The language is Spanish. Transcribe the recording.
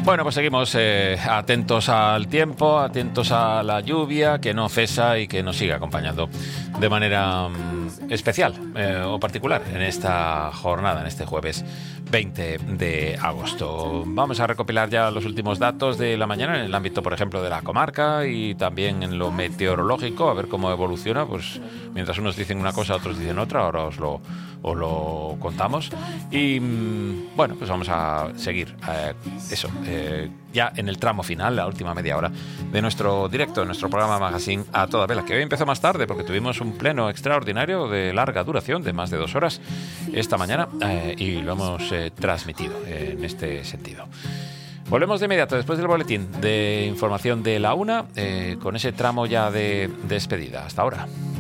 Bueno, pues seguimos atentos al tiempo, atentos a la lluvia, que no cesa y que nos sigue acompañando de manera especial o particular en esta jornada, en este jueves 20 de agosto. Vamos a recopilar ya los últimos datos de la mañana en el ámbito, por ejemplo, de la comarca y también en lo meteorológico, a ver cómo evoluciona. Pues mientras unos dicen una cosa, otros dicen otra, ahora os lo contamos. Y bueno, pues vamos a seguir ya en el tramo final, la última media hora de nuestro directo, de nuestro programa Magazine a toda vela, que hoy empezó más tarde porque tuvimos un pleno extraordinario de larga duración, de más de 2 horas esta mañana, y lo hemos transmitido en este sentido. Volvemos de inmediato después del boletín de información de la 1, con ese tramo ya de despedida. Hasta ahora.